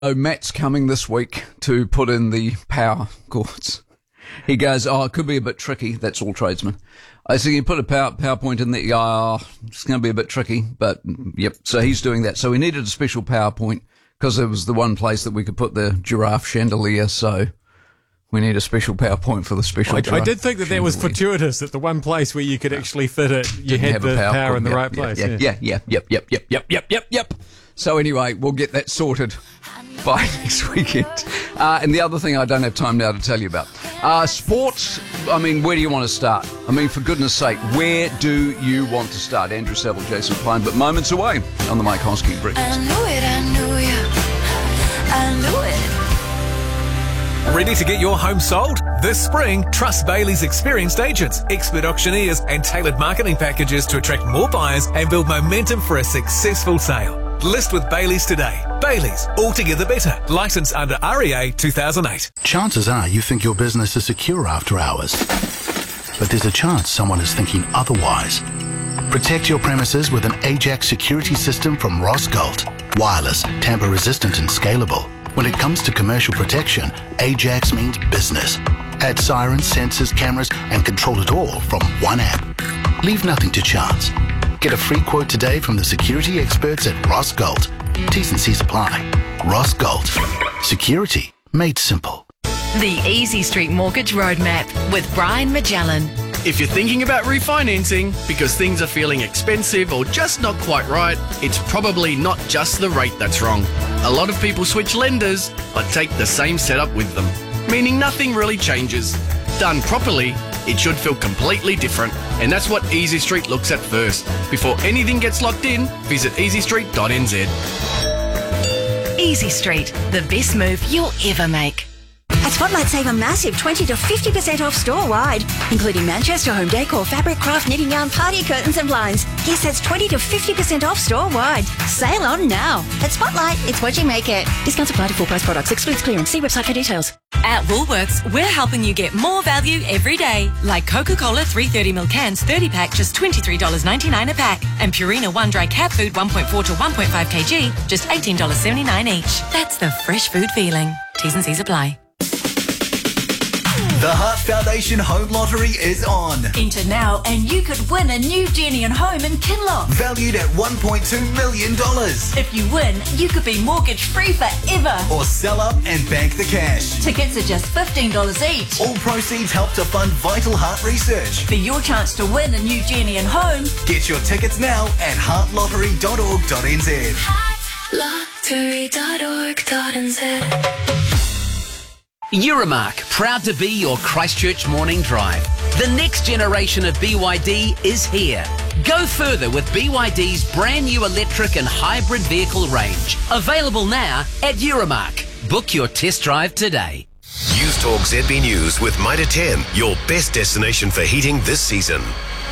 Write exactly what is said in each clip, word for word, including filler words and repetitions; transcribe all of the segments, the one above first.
Oh, Matt's coming this week to put in the power cords. He goes, oh, it could be a bit tricky. That's all tradesmen. I said, you put a power, PowerPoint in there. Oh, it's going to be a bit tricky, but yep. So he's doing that. So we needed a special PowerPoint because it was the one place that we could put the giraffe chandelier. So we need a special PowerPoint for the special I, giraffe I did think that that was fortuitous, that the one place where you could actually fit it, you Didn't had have a the power PowerPoint. in the Yeah, right yeah, place. Yeah, Yeah, yeah, yeah, yep, yep, yep, yep, yep, yep, yep. So anyway, we'll get that sorted by next weekend. Uh, and the other thing I don't have time now to tell you about. Uh, sports, I mean, where do you want to start? I mean, for goodness sake, where do you want to start? Andrew Saville, Jason Klein, but moments away on the Mike Hosking Breakfast. I knew it, I knew you, I knew it. Ready to get your home sold? This spring, trust Bailey's experienced agents, expert auctioneers and tailored marketing packages to attract more buyers and build momentum for a successful sale. List with Bailey's today. Bailey's, altogether better. Licensed under R E A two thousand eight. Chances are you think your business is secure after hours. But there's a chance someone is thinking otherwise. Protect your premises with an Ajax security system from Rossgold. Wireless, tamper-resistant and scalable. When it comes to commercial protection, Ajax means business. Add sirens, sensors, cameras and control it all from one app. Leave nothing to chance. Get a free quote today from the security experts at Rossgold. T's and C's apply. Rossgold. Security made simple. The Easy Street Mortgage Roadmap with Brian Magellan. If you're thinking about refinancing because things are feeling expensive or just not quite right, it's probably not just the rate that's wrong. A lot of people switch lenders but take the same setup with them, meaning nothing really changes. Done properly, it should feel completely different, and that's what Easy Street looks at first. Before anything gets locked in, visit easy street dot n z. Easy Street, the best move you'll ever make. At Spotlight, save a massive twenty to fifty percent off store-wide, including Manchester home decor, fabric, craft, knitting yarn, party curtains and blinds. Yes, that's twenty to fifty percent off store-wide. Sale on now. At Spotlight, it's what you make it. Discounts apply to full-price products. Excludes clearance. See website for details. At Woolworths, we're helping you get more value every day. Like Coca-Cola three thirty mil cans thirty pack, just twenty-three dollars ninety-nine a pack. And Purina one dry cat food one point four to one point five kilograms, just eighteen dollars seventy-nine each. That's the fresh food feeling. T's and C's apply. The Heart Foundation Home Lottery is on. Enter now and you could win a new Jenny and home in Kinloch. Valued at one point two million dollars. If you win, you could be mortgage free forever. Or sell up and bank the cash. Tickets are just fifteen dollars each. All proceeds help to fund vital heart research. For your chance to win a new Jenny and home, get your tickets now at heart lottery dot org dot n z. heart lottery dot org dot n z. Euromark, proud to be your Christchurch morning drive. The next generation of B Y D is here. Go further with B Y D's brand new electric and hybrid vehicle range. Available now at Euromark. Book your test drive today. News Talk Z B News with Mitre ten, your best destination for heating this season.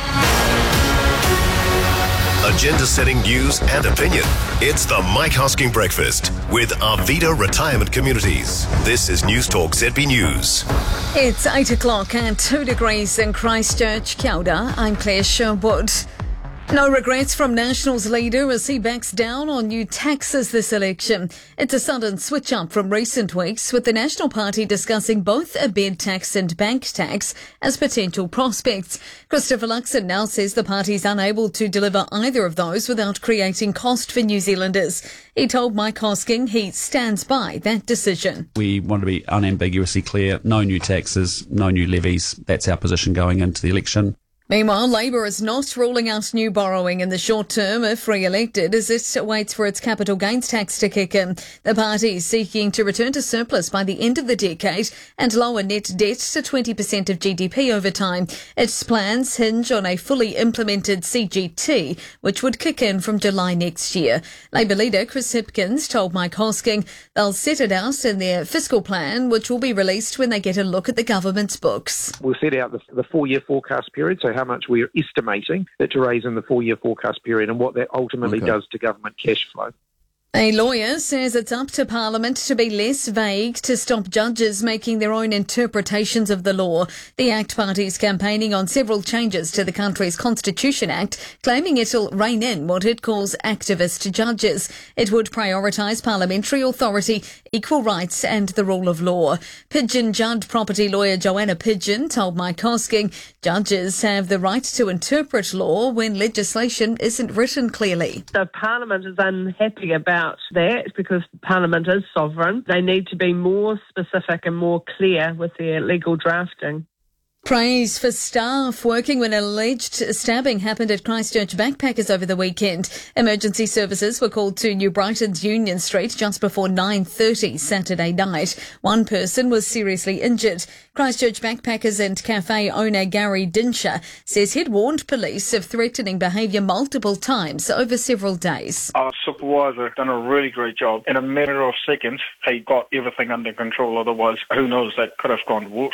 Agenda-setting news and opinion. It's the Mike Hosking Breakfast with Arvida Retirement Communities. This is News Talk Z B News. It's eight o'clock and two degrees in Christchurch. Kia ora, I'm Claire Sherwood. No regrets from Nationals leader as he backs down on new taxes this election. It's a sudden switch up from recent weeks, with the National Party discussing both a bed tax and bank tax as potential prospects. Christopher Luxon now says the party's unable to deliver either of those without creating cost for New Zealanders. He told Mike Hosking he stands by that decision. We want to be unambiguously clear, no new taxes, no new levies. That's our position going into the election. Meanwhile, Labour is not ruling out new borrowing in the short term if re-elected, as it waits for its capital gains tax to kick in. The party is seeking to return to surplus by the end of the decade and lower net debt to twenty percent of G D P over time. Its plans hinge on a fully implemented C G T, which would kick in from July next year. Labour leader Chris Hipkins told Mike Hosking they'll set it out in their fiscal plan, which will be released when they get a look at the government's books. We'll set out the, the four-year forecast period, so how much we're estimating that to raise in the four-year forecast period and what that ultimately Okay. does to government cash flow. A lawyer says it's up to Parliament to be less vague to stop judges making their own interpretations of the law. The ACT Party is campaigning on several changes to the country's Constitution Act, claiming it'll rein in what it calls activist judges. It would prioritise parliamentary authority, equal rights and the rule of law. Pigeon Judd property lawyer Joanna Pigeon told Mike Hosking judges have the right to interpret law when legislation isn't written clearly. So Parliament is unhappy about that because Parliament is sovereign. They need to be more specific and more clear with their legal drafting. Praise for staff working when an alleged stabbing happened at Christchurch Backpackers over the weekend. Emergency services were called to New Brighton's Union Street just before nine thirty Saturday night. One person was seriously injured. Christchurch Backpackers and cafe owner Gary Dinsher says he'd warned police of threatening behaviour multiple times over several days. Our supervisor done a really great job. In a matter of seconds, he got everything under control. Otherwise, who knows, that could have gone worse.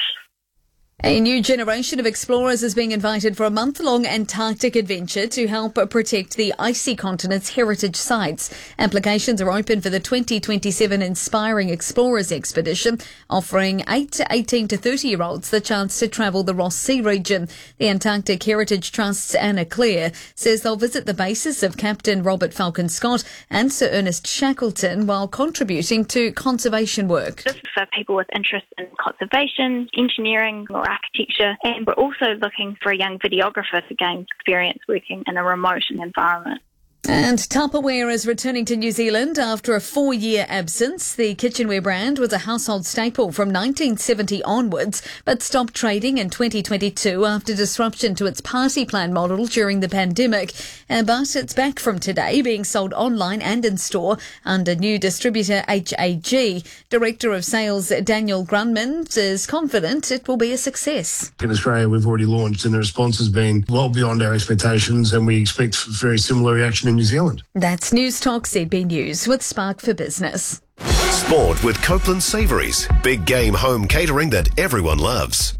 A new generation of explorers is being invited for a month-long Antarctic adventure to help protect the icy continent's heritage sites. Applications are open for the twenty twenty-seven Inspiring Explorers expedition, offering eight to eighteen to thirty-year-olds the chance to travel the Ross Sea region. The Antarctic Heritage Trust's Anna Clare says they'll visit the bases of Captain Robert Falcon Scott and Sir Ernest Shackleton while contributing to conservation work. This is for people with interest in conservation, engineering or architecture, and we're also looking for a young videographer to gain experience working in a remote environment. And Tupperware is returning to New Zealand after a four-year absence. The kitchenware brand was a household staple from nineteen seventy onwards, but stopped trading in twenty twenty-two after disruption to its party plan model during the pandemic. Uh, but it's back from today, being sold online and in store under new distributor H A G. Director of Sales Daniel Grunman is confident it will be a success. In Australia, we've already launched and the response has been well beyond our expectations, and we expect very similar reaction in New Zealand. That's News Talk Z B News with Spark for Business. Sport with Copeland Savouries. Big game home catering that everyone loves.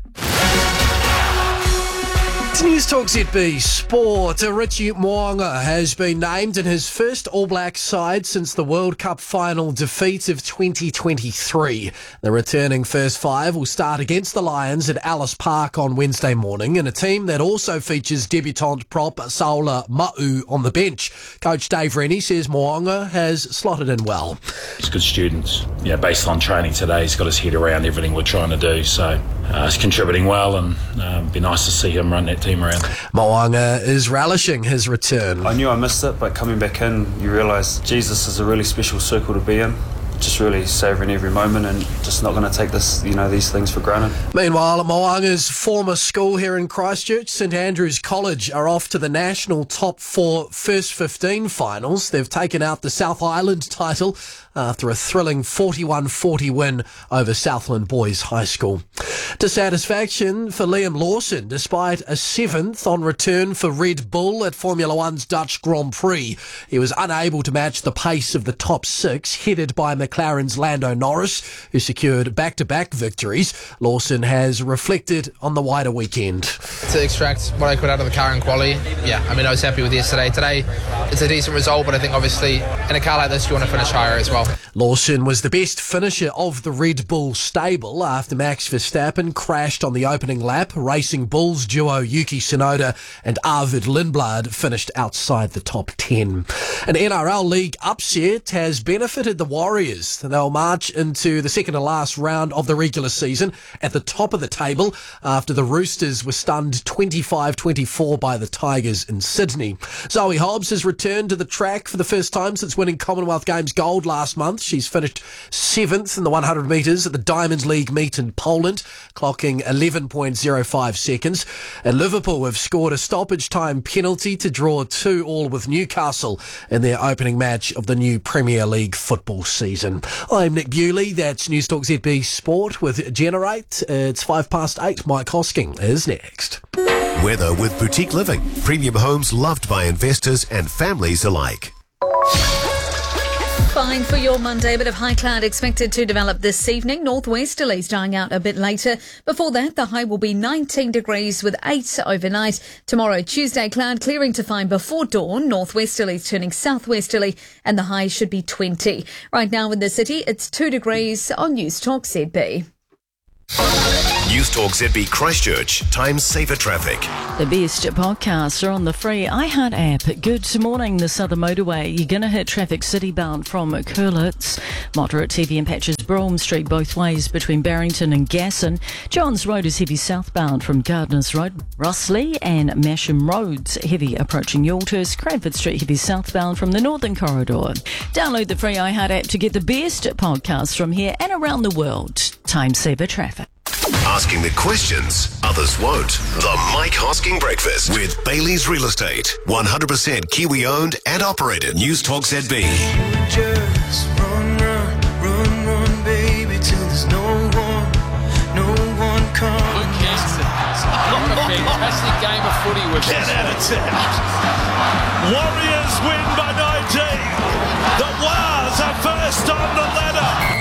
It's News Talk Z B Sport. Richie Mo'unga has been named in his first All Blacks side since the World Cup final defeat of twenty twenty-three. The returning first five will start against the Lions at Alice Park on Wednesday morning, in a team that also features debutant prop Saula Ma'u on the bench. Coach Dave Rennie says Mo'unga has slotted in well. He's good students. Yeah, based on training today, he's got his head around everything we're trying to do, so uh, he's contributing well, and uh, it'd be nice to see him run that team around. Mo'unga is relishing his return. I knew I missed it, but coming back in, you realise Jesus is a really special circle to be in. Just really savouring every moment and just not going to take this, you know, these things for granted. Meanwhile, Mo'unga's former school here in Christchurch, St Andrews College, are off to the national top four first fifteen finals. They've taken out the South Island title after a thrilling forty-one forty win over Southland Boys High School. Dissatisfaction for Liam Lawson, despite a seventh on return for Red Bull at Formula One's Dutch Grand Prix. He was unable to match the pace of the top six, headed by McLaren's Lando Norris, who secured back-to-back victories. Lawson has reflected on the wider weekend. To extract what I could out of the car in quali, yeah, I mean, I was happy with yesterday. Today, it's a decent result, but I think obviously in a car like this, you want to finish higher as well. Lawson was the best finisher of the Red Bull stable after Max Verstappen crashed on the opening lap. Racing Bulls duo Yuki Tsunoda and Arvid Lindblad finished outside the top ten. An N R L League upset has benefited the Warriors. They'll march into the second to last round of the regular season at the top of the table after the Roosters were stunned twenty-five twenty-four by the Tigers in Sydney. Zoe Hobbs has returned to the track for the first time since winning Commonwealth Games gold last month. She's finished seventh in the one hundred metres at the Diamonds League meet in Poland, clocking eleven point oh five seconds. And Liverpool have scored a stoppage time penalty to draw two all with Newcastle in their opening match of the new Premier League football season. I'm Nick Bewley. That's News Talk Z B Sport with Generate. It's five past eight. Mike Hosking is next. Weather with Boutique Living. Premium homes loved by investors and families alike. Fine for your Monday. A bit of high cloud expected to develop this evening. Northwesterlies dying out a bit later. Before that, the high will be nineteen degrees with eight overnight. Tomorrow, Tuesday, cloud clearing to find before dawn. Northwesterlies turning southwesterly and the high should be twenty. Right now in the city, it's two degrees on News Talk Z B. News Talk Z B Christchurch. Time saver traffic. The best podcasts are on the free iHeart app. Good morning. The Southern Motorway. You're going to hit traffic citybound from Curlitz. Moderate heavy in patches Brougham Street both ways between Barrington and Gasson. Johns Road is heavy southbound from Gardners Road. Rossley and Masham Roads heavy approaching Yalters. Cranford Street heavy southbound from the Northern Corridor. Download the free iHeart app to get the best podcasts from here and around the world. Time saver traffic. Asking the questions others won't. The Mike Hosking Breakfast with Bailey's Real Estate. one hundred percent Kiwi owned and operated. News Talk Z B. Just run, run, run, run, baby, till there's no one, no one coming. Luke Kingston. What a fantastic game of footy with ten out of ten. Warriors win by nineteen. The Wars are first on the ladder.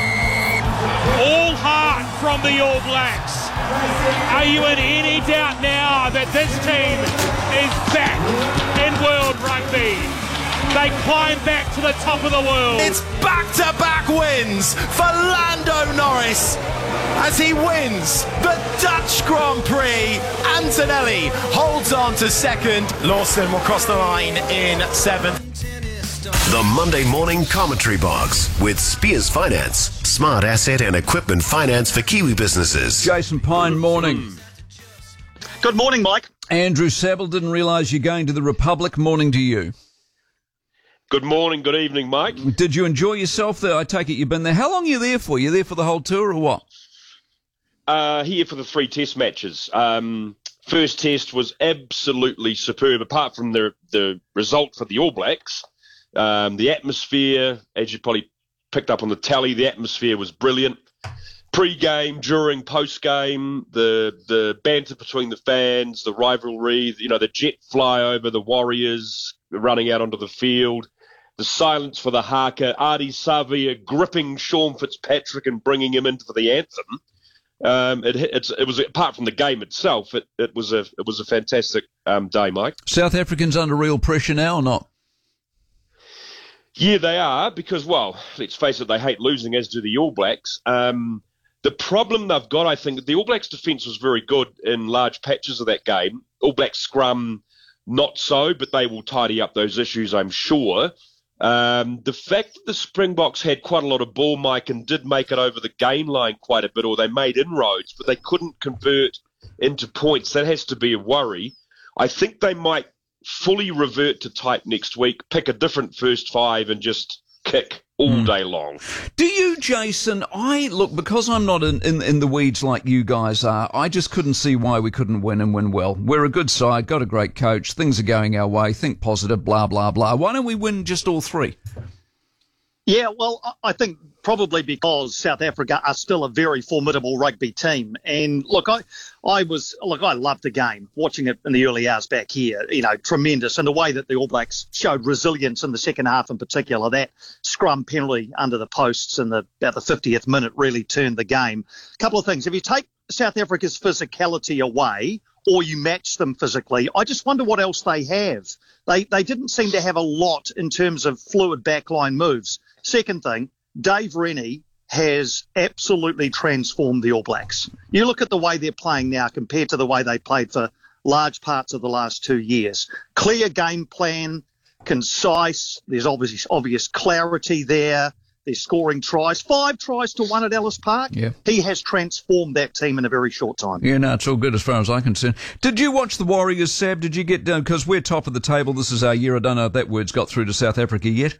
All heart from the All Blacks. Are you in any doubt now that this team is back in world rugby? They climb back to the top of the world. It's back-to-back wins for Lando Norris as he wins the Dutch Grand Prix. Antonelli holds on to second. Lawson will cross the line in seventh. The Monday Morning Commentary Box with Spears Finance. Smart asset and equipment finance for Kiwi businesses. Jason Pine, morning. Good morning, Mike. Andrew Saville, didn't realise you're going to the Republic. Morning to you. Good morning, good evening, Mike. Did you enjoy yourself there? I take it you've been there. How long are you there for? You there for the whole tour or what? Uh, here for the three test matches. Um, first test was absolutely superb, apart from the, the result for the All Blacks. Um, the atmosphere, as you probably picked up on the tally, the atmosphere was brilliant. Pre-game, during, post-game, the the banter between the fans, the rivalry, you know, the jet flyover, the Warriors running out onto the field, the silence for the haka, Ardie Savea gripping Sean Fitzpatrick and bringing him in for the anthem. Um, it, it's, it was, apart from the game itself, it, it was a it was a fantastic um, day, Mike. South Africans under real pressure now or not? Yeah, they are, because, well, let's face it, they hate losing, as do the All Blacks. Um, the problem they've got, I think, the All Blacks' defence was very good in large patches of that game. All Blacks scrum, not so, but they will tidy up those issues, I'm sure. Um, the fact that the Springboks had quite a lot of ball, Mike, and did make it over the gain line quite a bit, or they made inroads, but they couldn't convert into points, that has to be a worry. I think they might fully revert to type next week, pick a different first five and just kick all mm. day long. Do you, Jason? I look, because I'm not in, in, in the weeds like you guys are, I just couldn't see why we couldn't win and win well. We're a good side, got a great coach, things are going our way, think positive, blah, blah, blah. Why don't we win just all three? Yeah, well, I think probably because South Africa are still a very formidable rugby team. And look, I, I was, look, I loved the game, watching it in the early hours back here, you know, tremendous. And the way that the All Blacks showed resilience in the second half in particular, that scrum penalty under the posts in the, about the fiftieth minute really turned the game. A couple of things. If you take South Africa's physicality away, or you match them physically, I just wonder what else they have. They, they didn't seem to have a lot in terms of fluid backline moves. Second thing, Dave Rennie has absolutely transformed the All Blacks. You look at the way they're playing now compared to the way they played for large parts of the last two years. Clear game plan, concise, there's obvious, obvious clarity there. They're scoring tries, five tries to one at Ellis Park. Yeah. He has transformed that team in a very short time. Yeah, no, it's all good as far as I'm concerned. Did you watch the Warriors, Sab? Did you get down? Because we're top of the table. This is our year. I don't know if that word's got through to South Africa yet.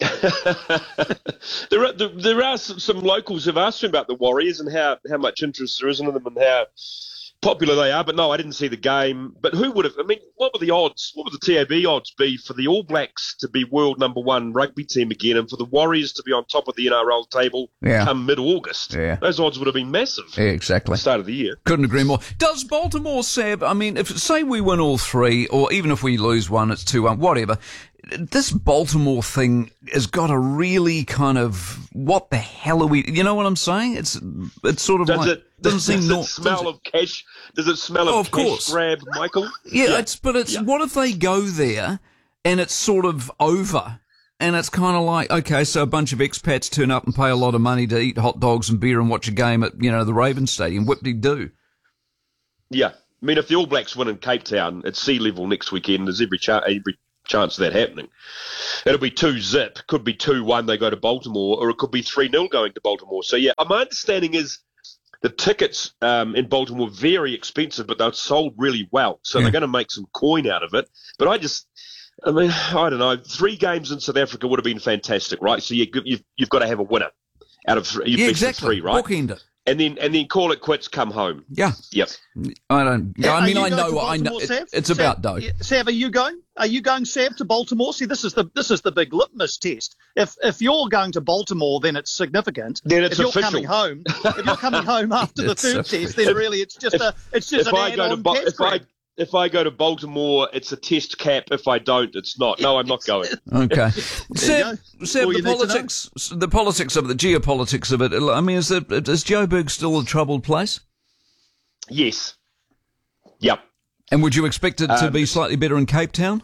there are there are some, some locals who've asked me about the Warriors and how, how much interest there is in them and how popular they are. But no, I didn't see the game. But who would have? I mean, what were the odds? What would the T A B odds be for the All Blacks to be world number one rugby team again, and for the Warriors to be on top of the N R L table yeah. come mid-August? Yeah. Those odds would have been massive. Yeah, exactly. At the start of the year. Couldn't agree more. Does Baltimore, Sab? I mean, if say we win all three, or even if we lose one, it's two one, whatever. this Baltimore thing has got a really kind of, what the hell are we, you know what I'm saying? It's it's sort of does like, it, doesn't does, seem does not, it smell of cash? Does it smell Oh, of, of cash course. grab, Michael? Yeah, Yeah. it's but it's Yeah. what if they go there and it's sort of over, and it's kind of like, okay, so a bunch of expats turn up and pay a lot of money to eat hot dogs and beer and watch a game at, you know, the Ravens Stadium. Whip-de-doo. Yeah. I mean, if the All Blacks win in Cape Town at sea level next weekend, there's every, cha- every chance of that happening. It'll be two zip, could be two one, they go to Baltimore, or it could be three nil going to Baltimore. So, yeah, my understanding is the tickets um, in Baltimore are very expensive, but they're sold really well. So Yeah. they're going to make some coin out of it. But I just, I mean, I don't know. Three games in South Africa would have been fantastic, right? So you, you've, you've got to have a winner out of three. You've Yeah, best of exactly. three, right? Bookend it. And then, and then call it quits, come home. Yeah. Yep. I don't, Yeah, I are mean, you I going know, to I know, Baltimore, it- Sav? it's Sav, about dough. yeah, Sav, are you going? Are you going, Sav, to Baltimore? See, this is the this is the big litmus test. If if you're going to Baltimore, then it's significant. Then it's if you're official. coming home, if you're coming home after the It's third official. test, then really it's just If- a it's just if an I go to add-on Ba- cash if I grab. if I go to Baltimore, it's a test cap. If I don't, it's not. No, I'm not going. Okay. you Seb, go. Seb, All the you need to know. politics, the politics of it, the geopolitics of it. I mean, is, it, is Joburg still a troubled place? Yes. Yep. And would you expect it to Um, be slightly better in Cape Town?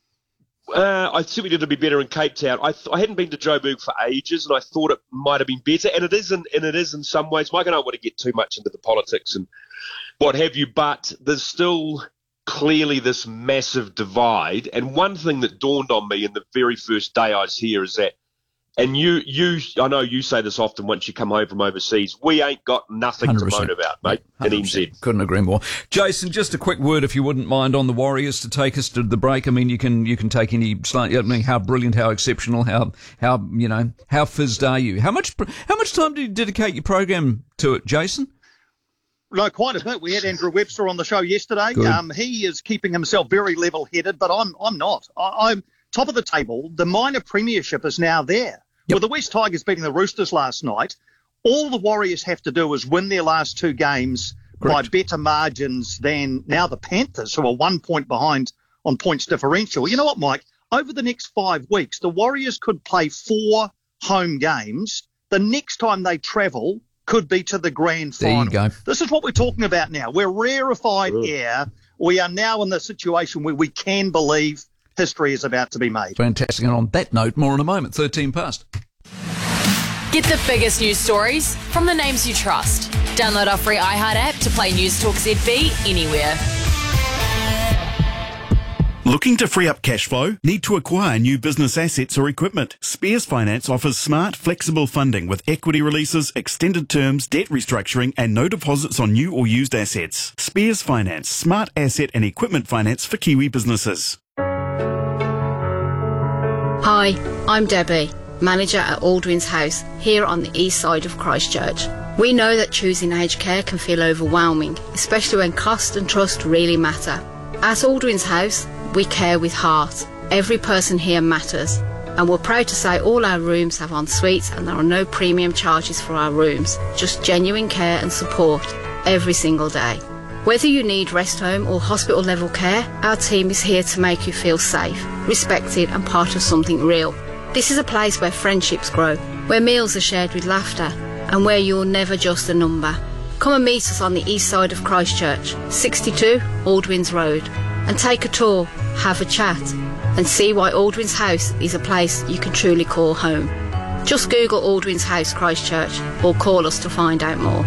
Uh, I simply did to be better in Cape Town. I th- I hadn't been to Joburg for ages, and I thought it might have been better, and it is, in, and it is in some ways. Mike, I don't want to get too much into the politics and what have you, but there's still clearly this massive divide. And one thing that dawned on me in the very first day I was here is that, and you, you, I know you say this often once you come home from overseas, we ain't got nothing one hundred to percent. moan about, mate, in one hundred N percent. Z. Couldn't agree more. Jason, just a quick word, if you wouldn't mind, on the Warriors to take us to the break. I mean, you can you can take any slight. I mean, how brilliant, how exceptional, how how you know how fizzed are you? How much how much time do you dedicate your program to it, Jason? No, quite a bit. We had Andrew Webster on the show yesterday. Good. Um, he is keeping himself very level-headed, but I'm I'm not. I, I'm top of the table. The minor premiership is now there. Yep. With the West Tigers beating the Roosters last night, all the Warriors have to do is win their last two games Correct. by better margins than now the Panthers, who are one point behind on points differential. You know what, Mike? Over the next five weeks, the Warriors could play four home games. The next time they travel could be to the grand There final. you go. This is what we're talking about now. We're rarefied air. We are now in the situation where we can believe history is about to be made. Fantastic. And on that note, more in a moment. thirteen past. Get the biggest news stories from the names you trust. Download our free iHeart app to play News Talk Z B anywhere. Looking to free up cash flow? Need to acquire new business assets or equipment? Spears Finance offers smart, flexible funding with equity releases, extended terms, debt restructuring, and no deposits on new or used assets. Spears Finance, smart asset and equipment finance for Kiwi businesses. Hi, I'm Debbie, manager at Aldwin's House here on the east side of Christchurch. We know that choosing aged care can feel overwhelming, especially when cost and trust really matter. At Aldwin's House, we care with heart. Every person here matters. And we're proud to say all our rooms have en suites and there are no premium charges for our rooms, just genuine care and support every single day. Whether you need rest home or hospital level care, our team is here to make you feel safe, respected and part of something real. This is a place where friendships grow, where meals are shared with laughter and where you're never just a number. Come and meet us on the east side of Christchurch, sixty-two Aldwins Road, and take a tour, have a chat and see why Aldwin's House is a place you can truly call home. Just Google Aldwin's House Christchurch or call us to find out more.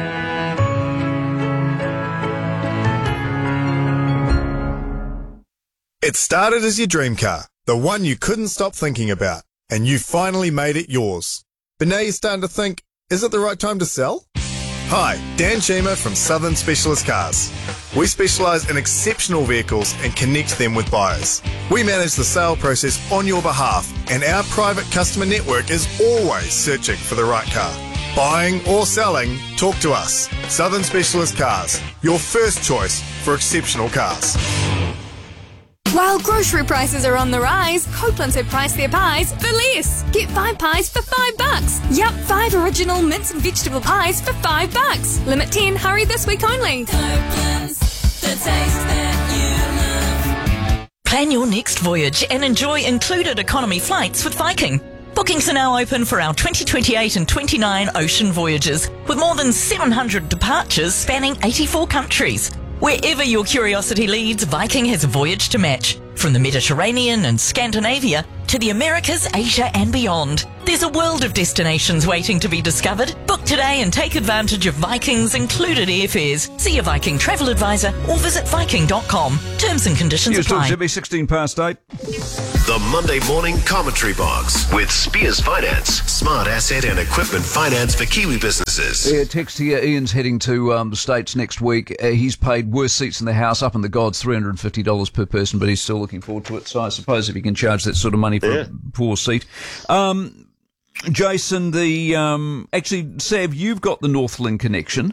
It started as your dream car, the one you couldn't stop thinking about, and you finally made it yours. But now you're starting to think, is it the right time to sell? Hi, Dan Sheamer from Southern Specialist Cars. We specialise in exceptional vehicles and connect them with buyers. We manage the sale process on your behalf, and our private customer network is always searching for the right car. Buying or selling, talk to us. Southern Specialist Cars, your first choice for exceptional cars. While grocery prices are on the rise, Copeland's have priced their pies for less. Get five pies for five bucks. Yup, five original mince and vegetable pies for five bucks. Limit ten, hurry this week only. Copeland's, the taste that you love. Plan your next voyage and enjoy included economy flights with Viking. Bookings are now open for our twenty twenty-eight and twenty-nine ocean voyages, with more than seven hundred departures spanning eighty-four countries. Wherever your curiosity leads, Viking has a voyage to match. From the Mediterranean and Scandinavia to the Americas, Asia and beyond. There's a world of destinations waiting to be discovered. Book today and take advantage of Viking's included airfares. See a Viking travel advisor or visit viking dot com. Terms and conditions News Talk apply. Z B sixteen past eight. The Monday Morning Commentary Box with Spears Finance. Smart asset and equipment finance for Kiwi businesses. Yeah, text here. Ian's heading to um, the States next week. Uh, he's paid worse seats in the house, up in the gods, three hundred fifty dollars per person, but he's still looking forward to it. So I suppose if you can charge that sort of money for Yeah. a poor seat. Um, Jason, the um, actually, Sav, you've got the Northland connection.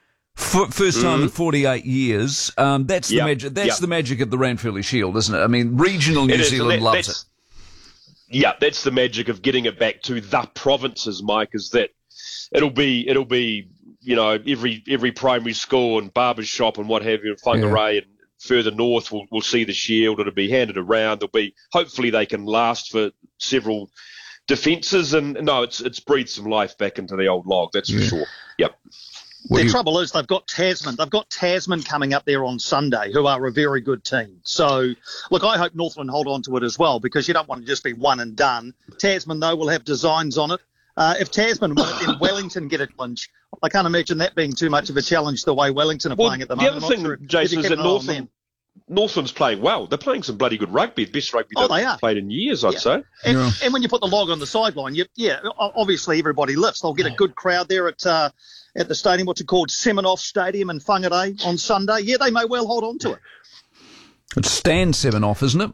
F- first time Mhm. in forty-eight years. Um, that's the Yep, magic. That's yep. the magic of the Ranfurly Shield, isn't it? I mean, regional New It is, Zealand that- loves it. that's- Yeah, that's the magic of getting it back to the provinces, Mike, is that it'll be, it'll be, you know, every every primary school and barber shop and what have you in Whangarei and further north will will see the shield. It'll be handed around. There'll be, hopefully they can last for several defences. And no, it's it's breathed some life back into the old log, that's for Yeah. sure. Yep. The trouble is they've got Tasman. They've got Tasman coming up there on Sunday, who are a very good team. So, look, I hope Northland hold on to it as well, because you don't want to just be one and done. Tasman, though, will have designs on it. Uh, if Tasman win it, then Wellington get a clinch. I can't imagine that being too much of a challenge the way Wellington are Well, playing at the the moment. other I'm not thing, sure if Jason, you is keep that an eye on Northland, them. Northland's playing well. They're playing some bloody good rugby, the best rugby Oh, they've they are. played in years, I'd Yeah. say. And, and when you put the log on the sideline, you, yeah, o- obviously everybody lifts. They'll get a good crowd there at uh, at the stadium, what's it called, Seminoff Stadium in Whangarei on Sunday. Yeah, they may well hold on to it. It's Stan Seminoff, isn't it?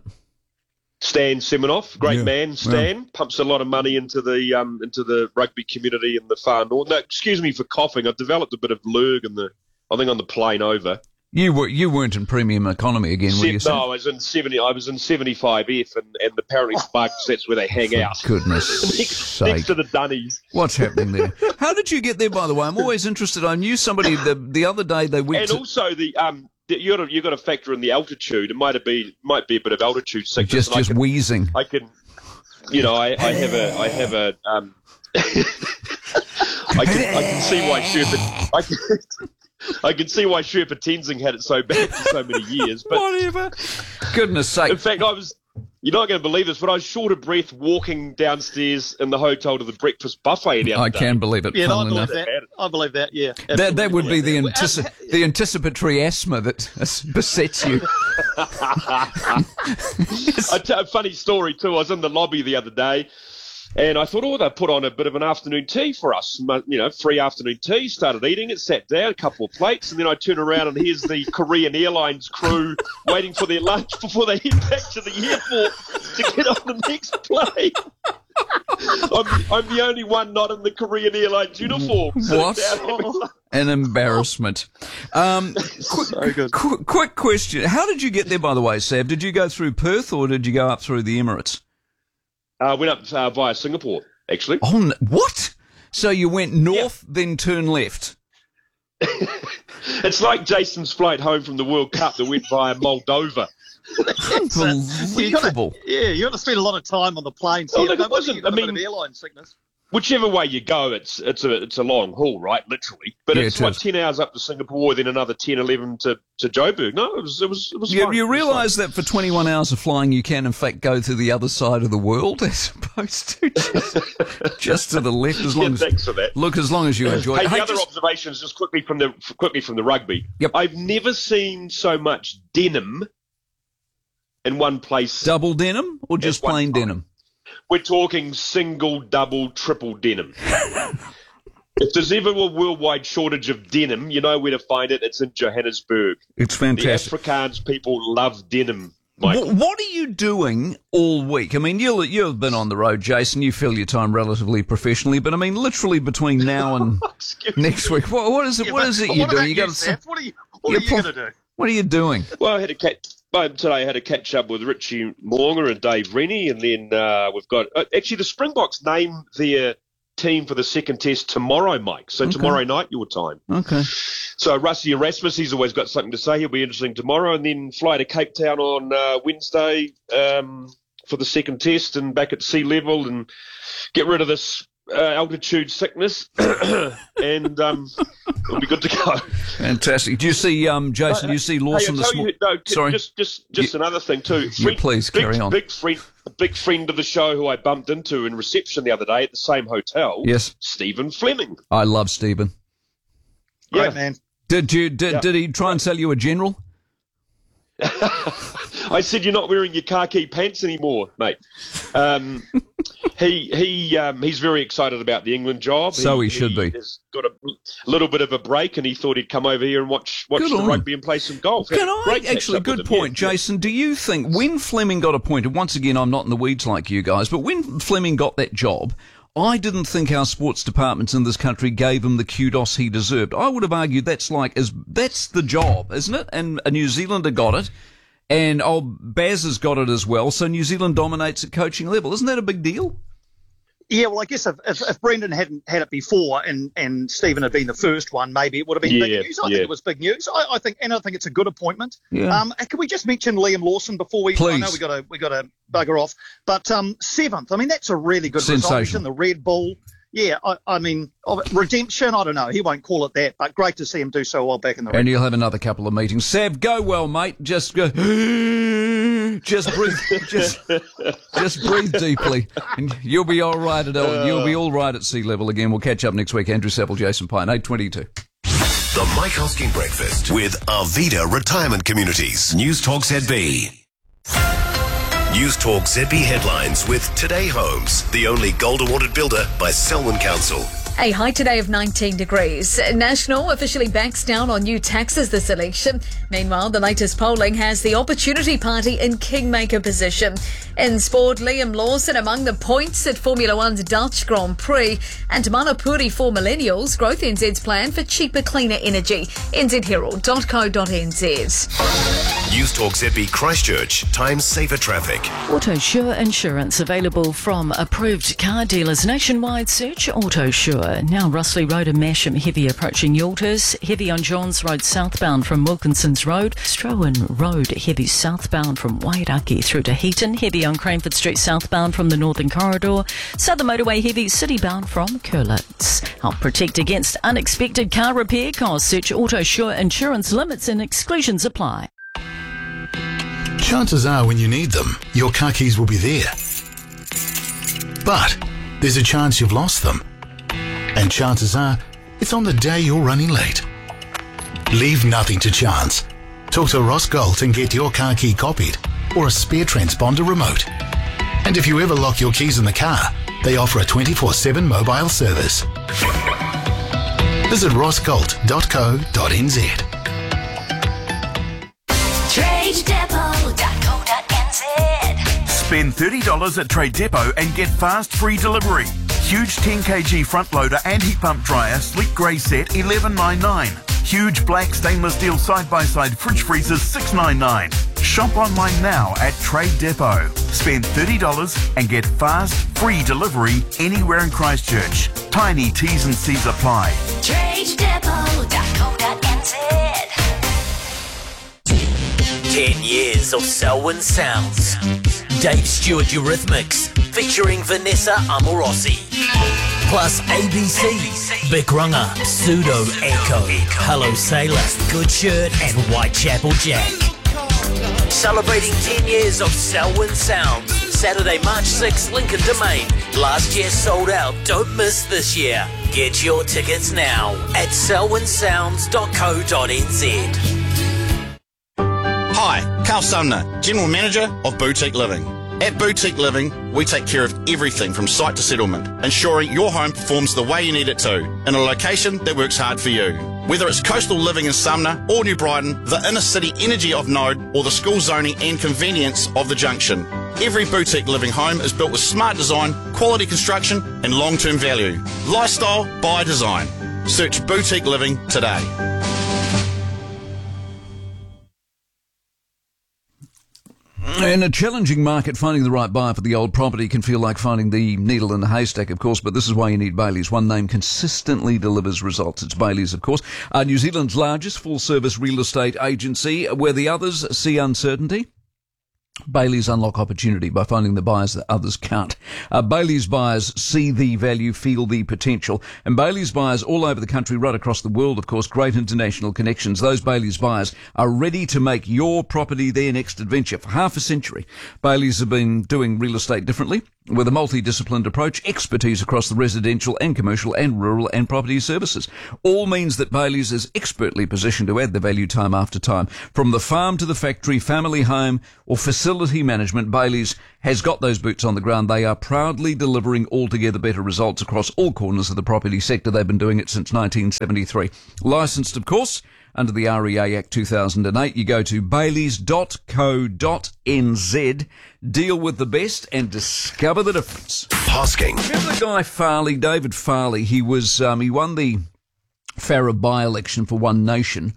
Stan Seminoff, great Yeah, man. Stan pumps a lot of money into the um, into the rugby community in the far north. No, excuse me for coughing. I've developed a bit of lurg in the, I think on the plane over. You were you weren't in premium economy again, were Se- you? no, Sam? I was in seventy. I was in seventy-five F, and, and apparently Sparks, that's where they hang out. Goodness next, sake. next to the Dunnies. What's happening there? How did you get there, by the way? I'm always interested. I knew somebody the the other day they went And to... also the um, the- you got to you got to factor in the altitude. It might have be might be a bit of altitude sickness. Just and I just can- wheezing. I can, you know, I, I have a I have a um, I can I can see why Sherpa I can, I can see why Sherpa Tenzing had it so bad for so many years. But whatever. Goodness sake. In fact, I was. You're not going to believe this, but I was short of breath walking downstairs in the hotel to the breakfast buffet the other I day. can believe it. Yeah, I funnily believe enough. that. I believe that, yeah. That that would be the Absolutely. antici- the anticipatory asthma that besets you. A t- a funny story too. I was in the lobby the other day, and I thought, oh, they put on a bit of an afternoon tea for us. Mu- You know, free afternoon tea. Started eating it, sat down, a couple of plates, and then I turn around and here's the Korean Airlines crew waiting for their lunch before they head back to the airport to get on the next plane. I'm, I'm the only one not in the Korean Airlines uniform. sitting What? down having lunch. An embarrassment. Um, quick, qu- quick question. How did you get there, by the way, Sav? Did you go through Perth or did you go up through the Emirates? Uh, went up uh, via Singapore, actually. Oh, n- what? So you went north, then turn left? It's like Jason's flight home from the World Cup that went via Moldova. Unbelievable. Yeah, you got to spend a lot of time on the plane. So Oh, you look, know, it wasn't- you got a I bit of mean- airline sickness. Whichever way you go, it's it's a it's a long haul, right? Literally, but Yeah, it's it like is. ten hours up to Singapore, then another ten, eleven to, to Joburg. No, it was it was it was. You, fine. you It was realise that for twenty-one hours of flying, you can, in fact, go to the other side of the world as opposed to just, just to the left. As long Yeah, as thanks for that. Look, as long as you enjoy Hey, it. the Hey, other just- observations, just quickly from the quickly from the rugby. Yep. I've never seen so much denim in one place. double denim or just one plain denim? We're talking single, double, triple denim. If there's ever a worldwide shortage of denim, you know where to find it. It's in Johannesburg. It's fantastic. The Afrikaans people love denim, Michael. What, what are you doing all week? I mean, you you've been on the road, Jason. You fill your time relatively professionally, but I mean, literally between now and next week, what, what is it? Yeah, what but- is it but you what do? about You you, got Seth? What are you, what You're are you pro- going to do? What are you doing? Well, I had a catch. But today I had a catch up with Richie Moonga and Dave Rennie, and then uh, we've got uh, actually the Springboks name their team for the second test tomorrow, Mike. So Okay. tomorrow night, your time. Okay. So Rusty Erasmus, he's always got something to say. He'll be interesting tomorrow, and then fly to Cape Town on uh, Wednesday um, for the second test, and back at sea level, and get rid of this uh, altitude sickness, and um, it'll be good to go. Fantastic. Do you see, um, Jason? Do you see Lawson hey, this I tell morning? you, no, t- Sorry. Just, just, just Yeah. another thing too. Yeah, please, big, carry on. Big friend, a big friend of the show who I bumped into in reception the other day at the same hotel. Yes. Stephen Fleming. I love Stephen. Yeah, Great man. Did you? Did, Yeah. did he try and sell you a general? I said you're not wearing your khaki pants anymore, mate. Um, he he um, he's very excited about the England job. So he should be. Has got a little bit of a break, and he thought he'd come over here and watch watch Good the on rugby and play some golf. Can Had a I great catch actually? up Good with him. point, Yeah, yeah. Jason. Do you think when Fleming got appointed? Once again, I'm not in the weeds like you guys, but when Fleming got that job, I didn't think our sports departments in this country gave him the kudos he deserved. I would have argued that's like as that's the job, isn't it? And a New Zealander got it, and oh, Baz has got it as well. So New Zealand dominates at coaching level. Isn't that a big deal? Yeah, well, I guess if, if, if Brendan hadn't had it before and, and Stephen had been the first one, maybe it would have been Yeah, big news. I yeah. think it was big news. I, I think, and I think it's a good appointment. Yeah. Um, can we just mention Liam Lawson before we? Please. I know we got to we got to bugger off, but um, seventh. I mean, that's a really good result. He's Sensational. in the Red Bull. Yeah, I, I mean, of- redemption. I don't know. He won't call it that, but great to see him do so well back in the. Red And you'll have another couple of meetings. Sav, go well, mate. Just go. Just breathe. Just, just breathe deeply, and you'll be all right at all. You'll be all right at sea level again. We'll catch up next week. Andrew Saville, Jason Pine, eight twenty-two. The Mike Hosking Breakfast with Arvida Retirement Communities. News Talk Z B. News Talk Z B headlines with Today Homes, the only gold awarded builder by Selwyn Council. A high today of nineteen degrees. National officially backs down on new taxes this election. Meanwhile, the latest polling has the Opportunity Party in kingmaker position. In sport, Liam Lawson among the points at Formula One's Dutch Grand Prix. And Manapuri for millennials, Growth N Z's plan for cheaper, cleaner energy. n z herald dot co dot n z. News Talk Z B Christchurch, time saver traffic. AutoSure insurance available from approved car dealers nationwide. Search AutoSure. Now Russley Road and Masham heavy approaching Yalters. Heavy on Johns Road southbound from Wilkinson's Road. Strowan Road heavy southbound from Wairaki through to Heaton. Heavy on Cranford Street southbound from the Northern Corridor. Southern Motorway heavy citybound from Curlitz. Help protect against unexpected car repair costs. Search AutoSure insurance. Limits and exclusions apply. Chances are when you need them, your car keys will be there. But there's a chance you've lost them. And chances are it's on the day you're running late. Leave nothing to chance. Talk to Ross Galt and get your car key copied or a spare transponder remote. And if you ever lock your keys in the car, they offer a twenty-four seven mobile service. Visit ross galt dot co dot n z. trade depot dot co dot n z. Spend thirty dollars at Trade Depot and get fast free delivery. Huge ten kilogram front loader and heat pump dryer, sleek grey set, eleven ninety-nine. Huge black stainless steel side-by-side fridge freezers, six ninety-nine. Shop online now at Trade Depot. Spend thirty dollars and get fast free delivery anywhere in Christchurch. Tiny T's and C's apply. trade depot dot co dot n z. Ten years of Selwyn Sounds. Dave Stewart Eurythmics featuring Vanessa Amorosi. Plus A B C, Big Runner, Pseudo Echo, Hello Sailor, Good Shirt and Whitechapel Jack. Celebrating ten years of Selwyn Sounds. Saturday, March sixth, Lincoln Domain. Last year sold out. Don't miss this year. Get your tickets now at selwyn sounds dot co dot n z. Hi, Carl Sumner, General Manager of Boutique Living. At Boutique Living, we take care of everything from site to settlement, ensuring your home performs the way you need it to, in a location that works hard for you. Whether it's coastal living in Sumner or New Brighton, the inner city energy of Node, or the school zoning and convenience of the Junction, every Boutique Living home is built with smart design, quality construction and long-term value. Lifestyle by design. Search Boutique Living today. In a challenging market, finding the right buyer for the old property can feel like finding the needle in the haystack, of course, but this is why you need Bailey's. One name consistently delivers results. It's Bailey's, of course, uh, New Zealand's largest full-service real estate agency, where the others see uncertainty. Bailey's unlock opportunity by finding the buyers that others can't. Uh, Bailey's buyers see the value, feel the potential. And Bailey's buyers all over the country, right across the world, of course, great international connections. Those Bailey's buyers are ready to make your property their next adventure. For half a century, Bailey's have been doing real estate differently, with a multidisciplined approach, expertise across the residential and commercial and rural and property services. All means that Bailey's is expertly positioned to add the value time after time. From the farm to the factory, family home or facility management, Bailey's has got those boots on the ground. They are proudly delivering altogether better results across all corners of the property sector. They've been doing it since nineteen seventy-three. Licensed, of course, under the R E A Act two thousand eight. You go to baileys dot co dot n z, deal with the best and discover the difference. Hosking. Remember the guy Farley, David Farley? He was um, he won the Farrer by-election for One Nation.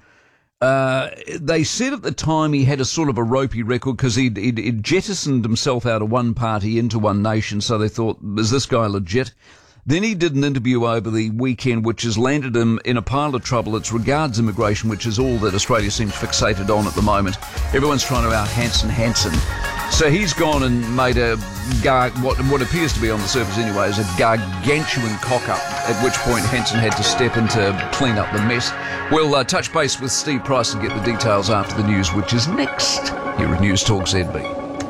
Uh, they said at the time he had a sort of a ropey record because he'd, he'd, he'd jettisoned himself out of one party into One Nation, so they thought, is this guy legit? Then he did an interview over the weekend which has landed him in a pile of trouble. It's regards immigration, which is all that Australia seems fixated on at the moment. Everyone's trying to out Hanson Hanson. So he's gone and made a, gar- what, what appears to be on the surface anyway, is a gargantuan cock-up, at which point Hanson had to step in to clean up the mess. We'll uh, touch base with Steve Price and get the details after the news, which is next here at News Talk Z B.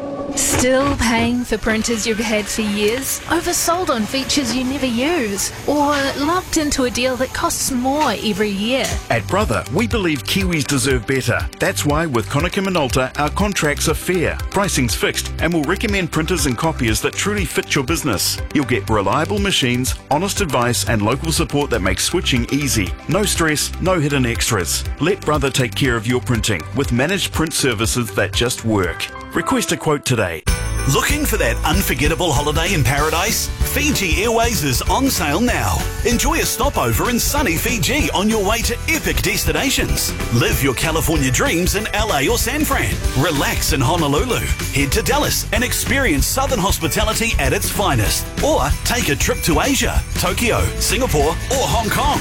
Still paying for printers you've had for years? Oversold on features you never use? Or locked into a deal that costs more every year? At Brother, we believe Kiwis deserve better. That's why with Konica Minolta, our contracts are fair, pricing's fixed, and we'll recommend printers and copiers that truly fit your business. You'll get reliable machines, honest advice, and local support that makes switching easy. No stress, no hidden extras. Let Brother take care of your printing with managed print services that just work. Request a quote today. Looking for that unforgettable holiday in paradise? Fiji Airways is on sale now. Enjoy a stopover in sunny Fiji on your way to epic destinations. Live your California dreams in L A or San Fran. Relax in Honolulu. Head to Dallas and experience Southern hospitality at its finest. Or take a trip to Asia, Tokyo, Singapore or Hong Kong.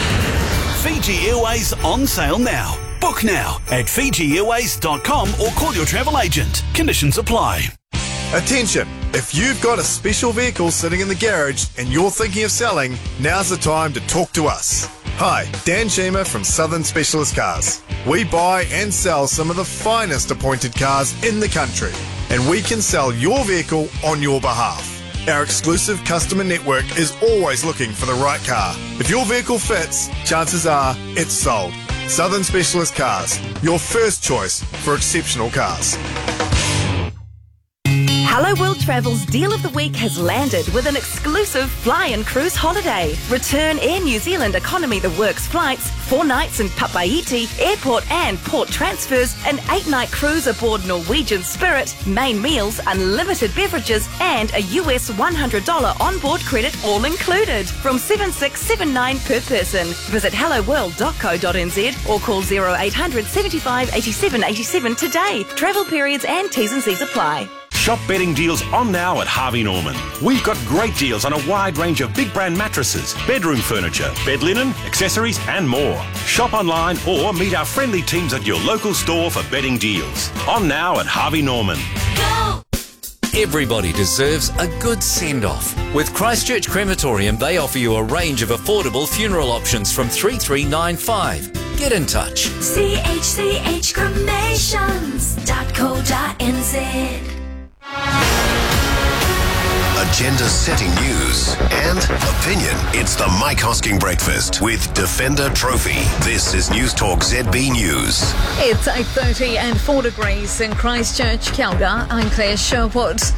Fiji Airways on sale now. Book now at fiji airways dot com or call your travel agent. Conditions apply. Attention! If you've got a special vehicle sitting in the garage and you're thinking of selling, now's the time to talk to us. Hi, Dan Sheamer from Southern Specialist Cars. We buy and sell some of the finest appointed cars in the country, and we can sell your vehicle on your behalf. Our exclusive customer network is always looking for the right car. If your vehicle fits, chances are it's sold. Southern Specialist Cars, your first choice for exceptional cars. Hello World Travel's Deal of the Week has landed with an exclusive fly and cruise holiday. Return Air New Zealand Economy The Works flights, four nights in Papaiti, airport and port transfers, an eight-night cruise aboard Norwegian Spirit, main meals, unlimited beverages, and a U S one hundred dollars onboard credit all included. From seven six seven nine per person. Visit hello world dot co dot n z or call zero eight hundred seventy-five eighty-seven eighty-seven today. Travel periods and T's and C's apply. Shop bedding deals on now at Harvey Norman. We've got great deals on a wide range of big brand mattresses, bedroom furniture, bed linen, accessories and more. Shop online or meet our friendly teams at your local store for bedding deals. On now at Harvey Norman. Go! Everybody deserves a good send-off. With Christchurch Crematorium, they offer you a range of affordable funeral options from three three nine five. Get in touch. c h c h cremations dot co dot n z. Agenda-setting news and opinion. It's the Mike Hosking Breakfast with Defender Trophy. This is News Talk Z B News. It's eight thirty and four degrees in Christchurch, Kia ora. I'm Claire Sherwood.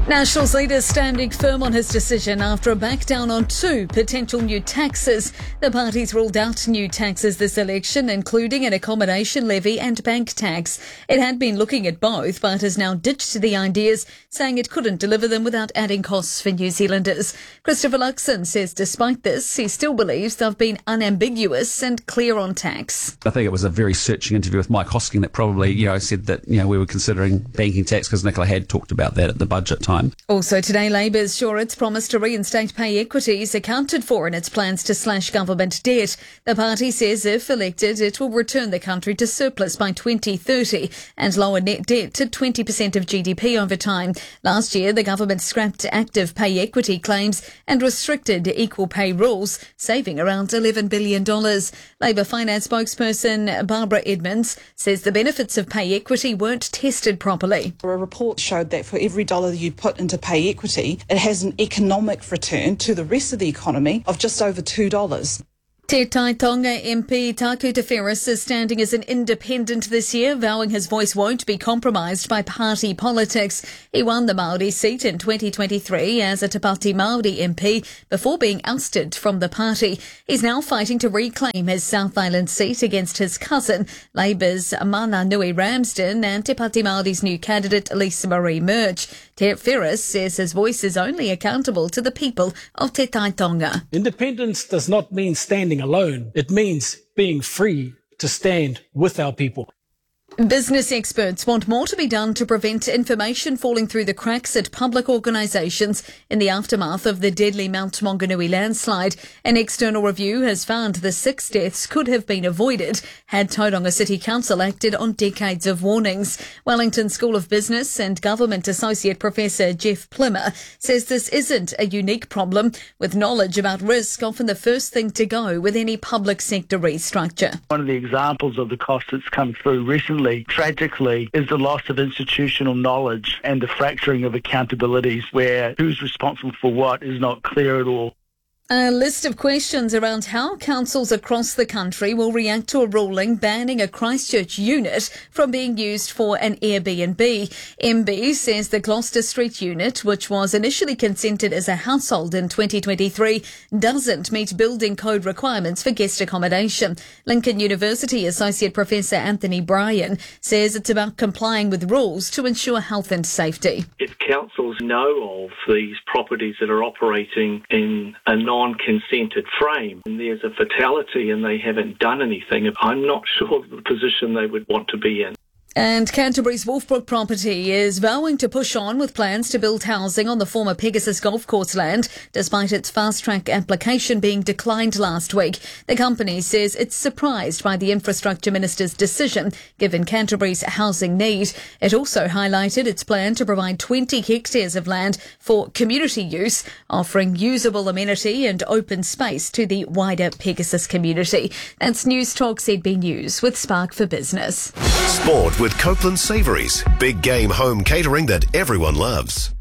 Nationals leader standing firm on his decision after a backdown on two potential new taxes. The party's ruled out new taxes this election, including an accommodation levy and bank tax. It had been looking at both, but has now ditched the ideas, saying it couldn't deliver them without adding costs for New Zealanders. Christopher Luxon says despite this, he still believes they've been unambiguous and clear on tax. I think it was a very searching interview with Mike Hosking that probably, you know, said that, you know, we were considering banking tax because Nicola had talked about that at the budget time. Also today, Labour's sure its promise to reinstate pay equities accounted for in its plans to slash government debt. The party says if elected, it will return the country to surplus by twenty thirty and lower net debt to twenty percent of G D P over time. Last year, the government scrapped active pay equity claims and restricted equal pay rules, saving around eleven billion dollars. Labour finance spokesperson Barbara Edmonds says the benefits of pay equity weren't tested properly. A report showed that for every dollar you put into pay equity, it has an economic return to the rest of the economy of just over two dollars. Te Tai Tonga M P Taku Te Whereas is standing as an independent this year, vowing his voice won't be compromised by party politics. He won the Māori seat in twenty twenty-three as a Te Pāti Māori M P before being ousted from the party. He's now fighting to reclaim his South Island seat against his cousin, Labour's Mana Nui Ramsden, and Te Pāti Māori's new candidate, Lisa Marie Murch. Te Whereas says his voice is only accountable to the people of Te Tai Tonga. Independence does not mean standing alone. It means being free to stand with our people. Business experts want more to be done to prevent information falling through the cracks at public organisations in the aftermath of the deadly Mount Maunganui landslide. An external review has found the six deaths could have been avoided had Tauranga City Council acted on decades of warnings. Wellington School of Business and Government Associate Professor Jeff Plimmer says this isn't a unique problem, with knowledge about risk often the first thing to go with any public sector restructure. One of the examples of the cost that's come through recently, tragically, is the loss of institutional knowledge and the fracturing of accountabilities where who's responsible for what is not clear at all. A list of questions around how councils across the country will react to a ruling banning a Christchurch unit from being used for an Airbnb. M B says the Gloucester Street unit, which was initially consented as a household in twenty twenty-three, doesn't meet building code requirements for guest accommodation. Lincoln University Associate Professor Anthony Bryan says it's about complying with rules to ensure health and safety. If councils know of these properties that are operating in a non non-consented frame and there's a fatality and they haven't done anything, I'm not sure the position they would want to be in. And Canterbury's Wolfbrook property is vowing to push on with plans to build housing on the former Pegasus Golf Course land, despite its fast-track application being declined last week. The company says it's surprised by the Infrastructure Minister's decision, given Canterbury's housing need. It also highlighted its plan to provide twenty hectares of land for community use, offering usable amenity and open space to the wider Pegasus community. That's News Talk Z B News with Spark for Business. Sport with Copeland Savouries. Big game home catering that everyone loves.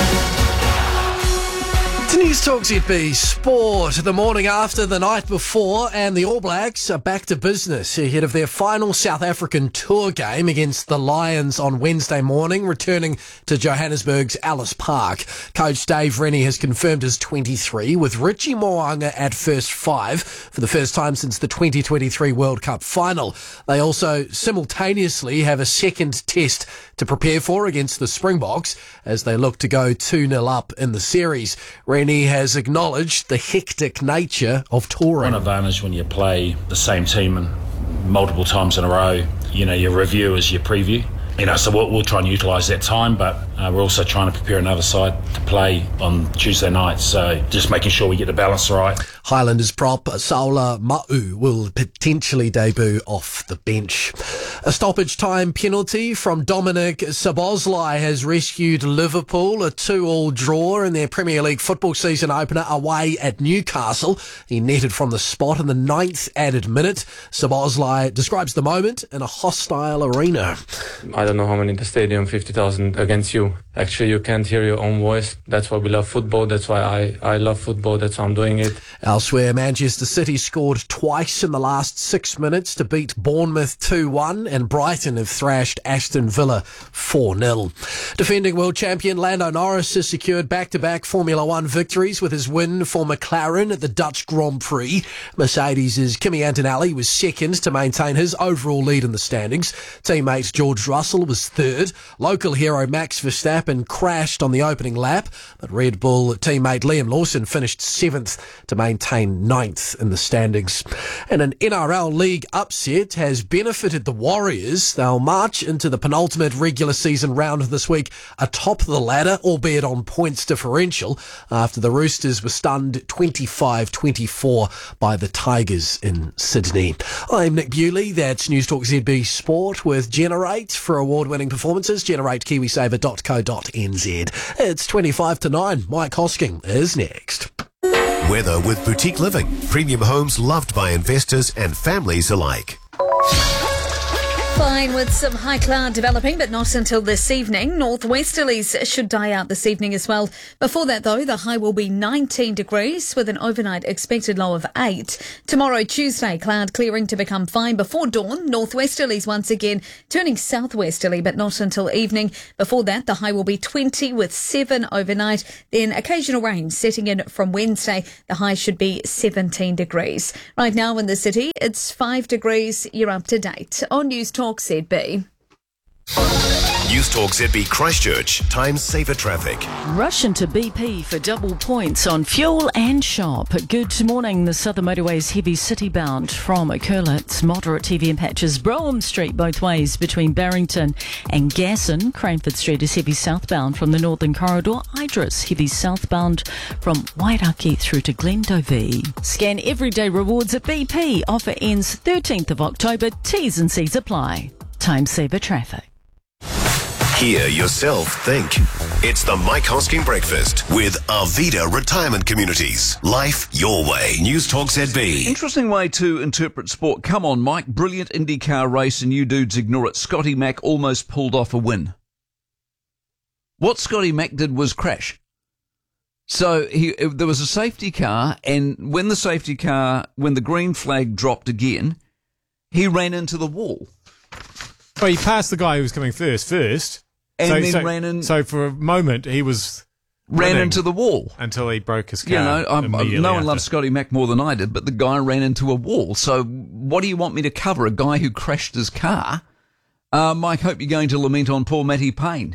To News Talk Z B Sport, the morning after, the night before, and the All Blacks are back to business ahead of their final South African tour game against the Lions on Wednesday morning, returning to Johannesburg's Ellis Park. Coach Dave Rennie has confirmed his twenty-three, with Richie Mo'unga at first five for the first time since the twenty twenty-three World Cup final. They also simultaneously have a second test to prepare for against the Springboks as they look to go two nil up in the series. Rennie has acknowledged the hectic nature of touring. One advantage when you play the same team multiple times in a row, you know, your review is your preview. You know, so we'll, we'll try and utilise that time, but uh, we're also trying to prepare another side to play on Tuesday night. So just making sure we get the balance right. Highlanders prop Saula Ma'u will potentially debut off the bench. A stoppage time penalty from Dominic Szoboszlai has rescued Liverpool, a two all draw in their Premier League football season opener away at Newcastle. He netted from the spot in the ninth added minute. Szoboszlai describes the moment in a hostile arena. I don't know how many in the stadium, fifty thousand against you. you actually you can't hear your own voice. That's why we love football. That's why I, I love football. That's why I'm doing it. Elsewhere, Manchester City scored twice in the last six minutes to beat Bournemouth two one, and Brighton have thrashed Aston Villa four nil. Defending world champion Lando Norris has secured back-to-back Formula One victories with his win for McLaren at the Dutch Grand Prix. Mercedes' Kimi Antonelli was second to maintain his overall lead in the standings. Teammate George Russell was third. Local hero Max Verstappen crashed on the opening lap, but Red Bull teammate Liam Lawson finished seventh to maintain ninth in the standings. And an N R L league upset has benefited the Warriors. They'll march into the penultimate regular season round this week atop the ladder, albeit on points differential, after the Roosters were stunned twenty-five twenty-four by the Tigers in Sydney. I'm Nick Bewley. That's News Talk Z B Sport with Generate. For award-winning performances, generate kiwisaver dot co dot n z. It's twenty-five to nine. Mike Hosking is next. Weather with Boutique Living. Premium homes loved by investors and families alike. Fine with some high cloud developing, but not until this evening. Northwesterlies should die out this evening as well. Before that, though, the high will be nineteen degrees with an overnight expected low of eight. Tomorrow, Tuesday, cloud clearing to become fine before dawn. Northwesterlies once again turning southwesterly, but not until evening. Before that, the high will be twenty with seven overnight. Then occasional rain setting in from Wednesday. The high should be seventeen degrees. Right now in the city, it's five degrees. You're up to date on News Talk Z B. News Talk Z B Christchurch. Time saver traffic. Rush into B P for double points on fuel and shop. Good morning. The Southern Motorway's heavy city-bound from Curlitz. Moderate T V and patches. Brougham Street both ways between Barrington and Gasson. Cranford Street is heavy southbound from the Northern Corridor. Idris heavy southbound from Wairaki through to Glendowie. Scan everyday rewards at B P. Offer ends thirteenth of October. T's and C's apply. Time saver traffic. Hear yourself think. It's the Mike Hosking Breakfast with Arvida Retirement Communities. Life your way. News Talk Z B. Interesting way to interpret sport. Come on, Mike. Brilliant IndyCar race and you dudes ignore it. Scotty Mack almost pulled off a win. What Scotty Mack did was crash. So he, there was a safety car, and when the safety car, when the green flag dropped again, he ran into the wall. Well, he passed the guy who was coming first, first. And so, then so, ran in. So for a moment, he was ran into the wall until he broke his car. You know, I'm, no one after. loves Scotty Mack more than I did, but the guy ran into a wall. So what do you want me to cover? A guy who crashed his car? Uh, Mike, hope you're going to lament on poor Matty Payne.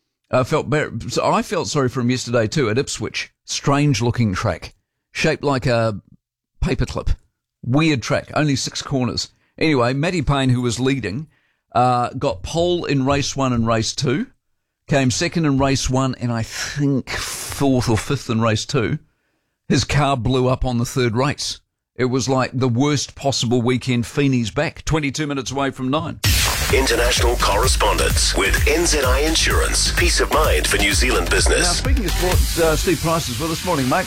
I felt better. So I felt sorry for him yesterday too at Ipswich. Strange-looking track, shaped like a paperclip. Weird track, only six corners. Anyway, Matty Payne, who was leading, Uh, got pole in race one and race two, came second in race one and I think fourth or fifth in race two. His car blew up on the third race. It was like the worst possible weekend. Feeney's back, twenty-two minutes away from nine. International correspondence with N Z I Insurance. Peace of mind for New Zealand business. Now, speaking of sports, uh, Steve Price is with us. Morning, mate.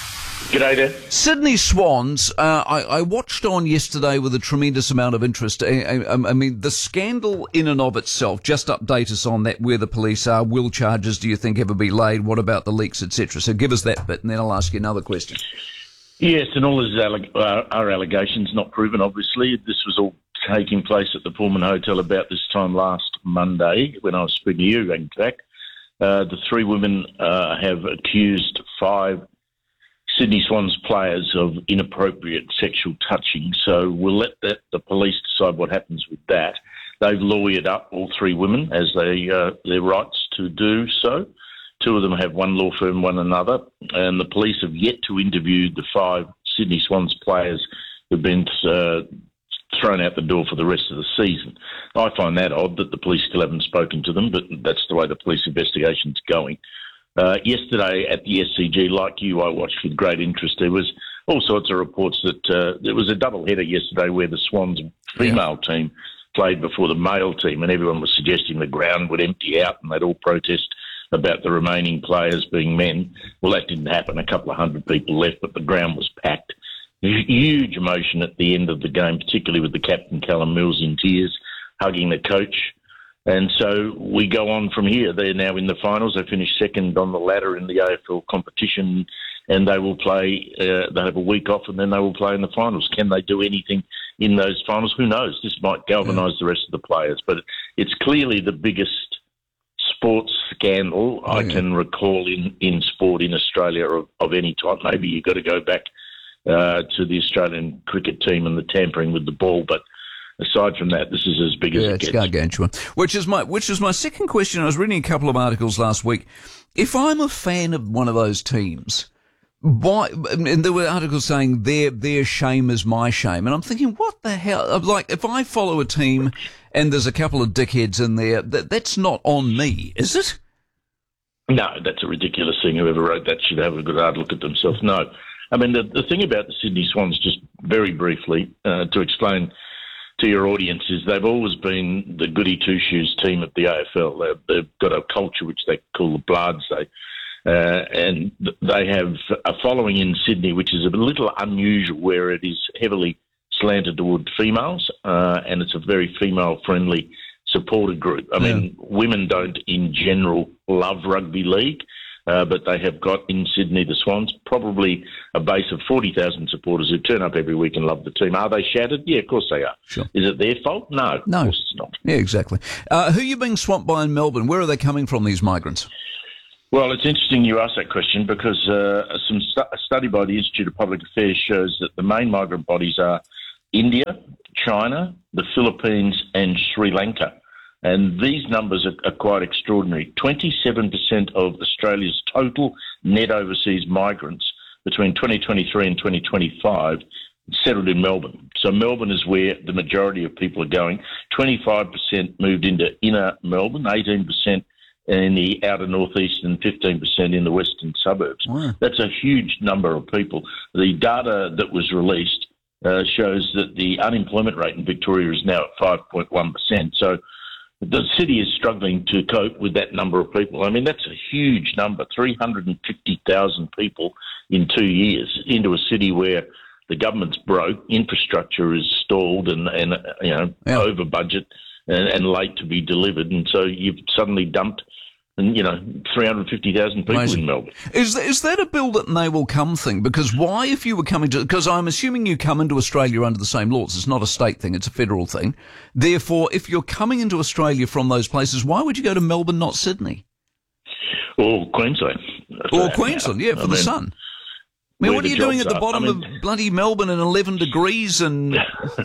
G'day there. Sydney Swans, uh, I, I watched on yesterday with a tremendous amount of interest. I, I, I mean, the scandal in and of itself, just update us on that, where the police are. Will charges, do you think, ever be laid? What about the leaks, et cetera? So give us that bit, and then I'll ask you another question. Yes, and all these alleg- uh, are allegations not proven, obviously. This was all taking place at the Pullman Hotel about this time last Monday, when I was speaking to you, in fact. Uh, the three women uh, have accused five Sydney Swans players of inappropriate sexual touching, so we'll let that, the police decide what happens with that. They've lawyered up all three women as they uh, their rights to do so. Two of them have one law firm, one another, and the police have yet to interview the five Sydney Swans players who've been uh, thrown out the door for the rest of the season. I find that odd that the police still haven't spoken to them, but that's the way the police investigation's going. Uh, yesterday at the S C G, like you, I watched with great interest. There was all sorts of reports that uh, there was a double header yesterday where the Swans female yeah. team played before the male team, and everyone was suggesting the ground would empty out and they'd all protest about the remaining players being men. Well, that didn't happen. A couple of hundred people left, but the ground was packed. Huge emotion at the end of the game, particularly with the captain, Callum Mills, in tears, hugging the coach. And so we go on from here. They're now in the finals. They finished second on the ladder in the A F L competition, and they will play. Uh, they have a week off, and then they will play in the finals. Can they do anything in those finals? Who knows? This might galvanise yeah. the rest of the players, but it's clearly the biggest sports scandal oh, I yeah. can recall in, in sport in Australia of, of any type. Maybe you've got to go back uh, to the Australian cricket team and the tampering with the ball, but aside from that, this is as big as yeah, it it's gets. Gargantuan. Which is my which is my second question. I was reading a couple of articles last week. If I'm a fan of one of those teams, why? And there were articles saying their their shame is my shame, and I'm thinking, what the hell? Like, if I follow a team and there's a couple of dickheads in there, that that's not on me, is it? No, that's a ridiculous thing. Whoever wrote that should have a good hard look at themselves. No, I mean the the thing about the Sydney Swans, just very briefly uh, to explain to your audience, is they've always been the goody two-shoes team at the A F L. They've, they've got a culture which they call the Bloods, they, uh, and they have a following in Sydney which is a little unusual, where it is heavily slanted toward females, uh, and it's a very female-friendly supporter group. I yeah. mean, women don't in general love rugby league, Uh, but they have got in Sydney, the Swans, probably a base of forty thousand supporters who turn up every week and love the team. Are they shattered? Yeah, of course they are. Sure. Is it their fault? No, no. Of course it's not. Yeah, exactly. Uh, who are you being swamped by in Melbourne? Where are they coming from, these migrants? Well, it's interesting you ask that question, because uh, some stu- a study by the Institute of Public Affairs shows that the main migrant bodies are India, China, the Philippines and Sri Lanka. And these numbers are, are quite extraordinary. twenty-seven percent of Australia's total net overseas migrants between twenty twenty-three and twenty twenty-five settled in Melbourne. So Melbourne is where the majority of people are going. twenty-five percent moved into inner Melbourne, eighteen percent in the outer northeast and fifteen percent in the western suburbs. Wow. That's a huge number of people. The data that was released uh, shows that the unemployment rate in Victoria is now at five point one percent. So the city is struggling to cope with that number of people. I mean, that's a huge number, three hundred fifty thousand people in two years into a city where the government's broke, infrastructure is stalled and, and you know, yeah. over budget and, and late to be delivered. And so you've suddenly dumped, you know, three hundred fifty thousand people Amazing. in Melbourne. Is, is that a bill that they will come thing? Because why, if you were coming to, because I'm assuming you come into Australia under the same laws. It's not a state thing, it's a federal thing. Therefore, if you're coming into Australia from those places, why would you go to Melbourne, not Sydney? Or Queensland. Or Queensland, yeah, for I the mean, sun. I mean, what are you doing at the are. bottom I mean, of bloody Melbourne in eleven degrees and...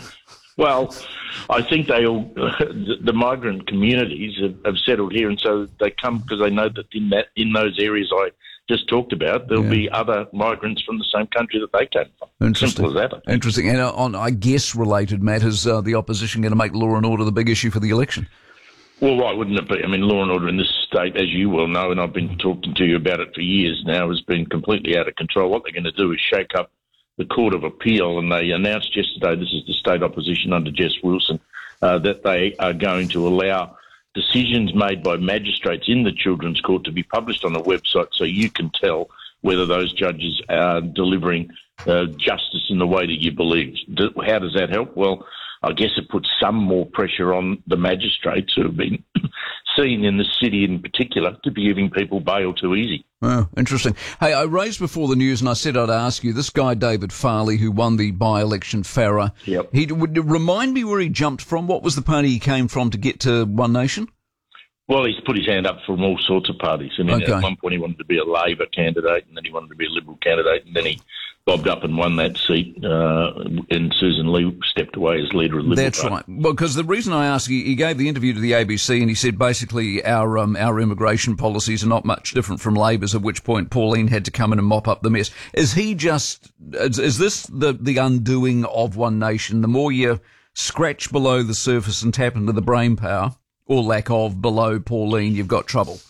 Well, I think they all, the, the migrant communities have, have settled here, and so they come because they know that in that in those areas I just talked about, there'll Yeah. be other migrants from the same country that they came from. Interesting. Simple as that. Interesting. And uh, on, I guess, related matters, uh, the opposition going to make law and order the big issue for the election? Well, why wouldn't it be? I mean, law and order in this state, as you well know, and I've been talking to you about it for years now, has been completely out of control. What they're going to do is shake up the Court of Appeal, and they announced yesterday, this is the state opposition under Jess Wilson, uh, that they are going to allow decisions made by magistrates in the Children's Court to be published on a website so you can tell whether those judges are delivering uh, justice in the way that you believe. Do, how does that help? Well, I guess it puts some more pressure on the magistrates who have been seen in the city in particular to be giving people bail too easy. Oh, interesting. Hey, I raised before the news and I said I'd ask you, this guy David Farley who won the by-election Farrer, yep. he would remind me where he jumped from. What was the party he came from to get to One Nation? Well, he's put his hand up from all sorts of parties. I mean, Okay. at one point he wanted to be a Labor candidate, and then he wanted to be a Liberal candidate, and then he bobbed up and won that seat, uh, and Susan Lee stepped away as leader of the Liberal That's Party. right. Well, because the reason I ask, he, he gave the interview to the A B C and he said basically our um, our immigration policies are not much different from Labor's, at which point Pauline had to come in and mop up the mess. Is he just, is, is this the, the undoing of One Nation? The more you scratch below the surface and tap into the brain power, or lack of, below Pauline, you've got trouble.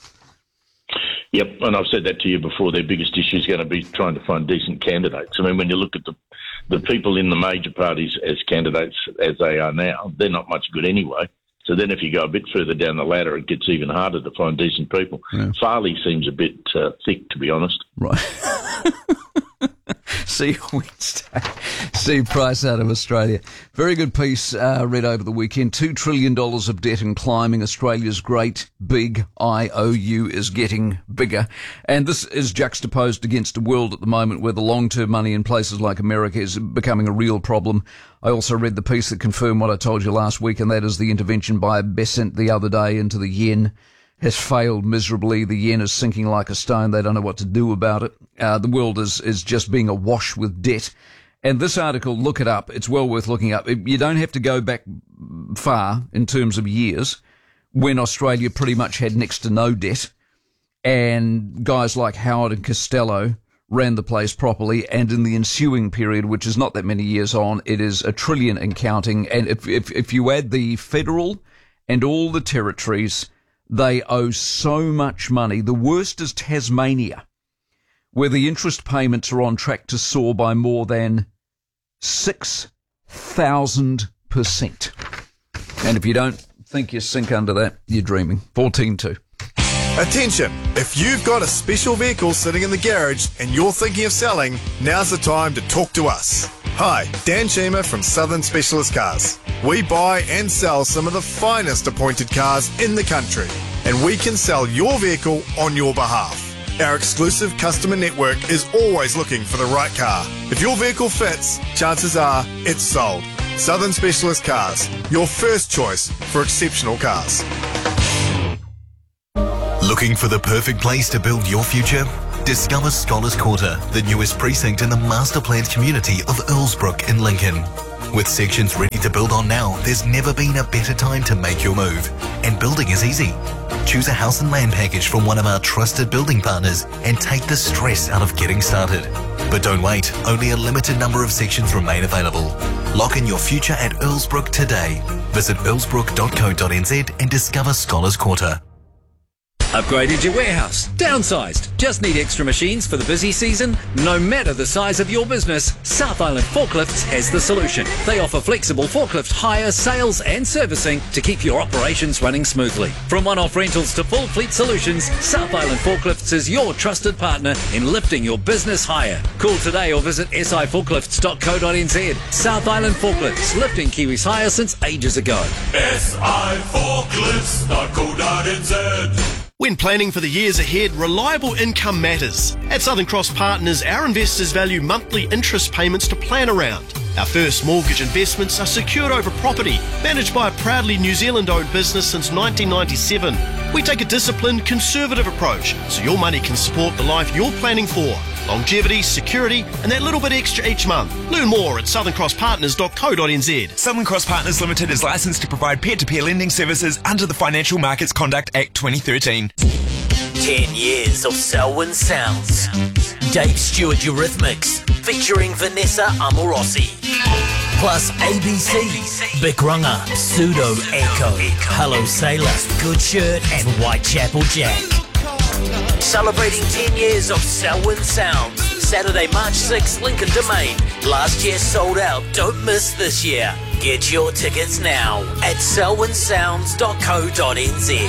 Yep, and I've said that to you before. Their biggest issue is going to be trying to find decent candidates. I mean, when you look at the the people in the major parties as candidates as they are now, they're not much good anyway. So then if you go a bit further down the ladder, it gets even harder to find decent people. Yeah. Farley seems a bit uh, thick, to be honest. Right. See you Wednesday. Steve Price out of Australia. Very good piece uh, read over the weekend. Two trillion dollars of debt and climbing. Australia's great big I O U is getting bigger. And this is juxtaposed against a world at the moment where the long-term money in places like America is becoming a real problem. I also read the piece that confirmed what I told you last week, and that is the intervention by Besant the other day into the yen has failed miserably. The yen is sinking like a stone. They don't know what to do about it. Uh, the world is, is just being awash with debt. And this article, look it up. It's well worth looking up. You don't have to go back far in terms of years when Australia pretty much had next to no debt. And guys like Howard and Costello ran the place properly. And in the ensuing period, which is not that many years on, it is a trillion and counting. And if, if, if you add the federal and all the territories, they owe so much money. The worst is Tasmania, where the interest payments are on track to soar by more than six thousand percent. And if you don't think you sink under that, you're dreaming. fourteen two. Attention! If you've got a special vehicle sitting in the garage and you're thinking of selling, now's the time to talk to us. Hi, Dan Chima from Southern Specialist Cars. We buy and sell some of the finest appointed cars in the country, and we can sell your vehicle on your behalf. Our exclusive customer network is always looking for the right car. If your vehicle fits, chances are it's sold. Southern Specialist Cars, your first choice for exceptional cars. Looking for the perfect place to build your future? Discover Scholars Quarter, the newest precinct in the master-planned community of Earlsbrook in Lincoln. With sections ready to build on now, there's never been a better time to make your move. And building is easy. Choose a house and land package from one of our trusted building partners and take the stress out of getting started. But don't wait, only a limited number of sections remain available. Lock in your future at Earlsbrook today. Visit earlsbrook dot co dot n z and discover Scholars Quarter. Upgraded your warehouse? Downsized? Just need extra machines for the busy season? No matter the size of your business, South Island Forklifts has the solution. They offer flexible forklift hire, sales and servicing to keep your operations running smoothly. From one-off rentals to full fleet solutions, South Island Forklifts is your trusted partner in lifting your business higher. Call today or visit s i forklifts dot co dot n z. South Island Forklifts, lifting Kiwis higher since ages ago. s i forklifts dot co dot n z. When planning for the years ahead, reliable income matters. At Southern Cross Partners, our investors value monthly interest payments to plan around. Our first mortgage investments are secured over property, managed by a proudly New Zealand-owned business since nineteen ninety-seven. We take a disciplined, conservative approach so your money can support the life you're planning for. Longevity, security, and that little bit extra each month. Learn more at southern cross partners dot co dot n z. Southern Cross Partners Limited is licensed to provide peer-to-peer lending services under the Financial Markets Conduct Act twenty thirteen. Ten years of Selwyn Sounds. Dave Stewart Eurythmics, featuring Vanessa Amorosi. Plus A B C, Big Runner, Pseudo Echo, Hello Sailor, Good Shirt, and Whitechapel Jack. Celebrating ten years of Selwyn Sounds. Saturday, March sixth, Lincoln Domain. Last year sold out. Don't miss this year. Get your tickets now at selwyn sounds dot co dot n z.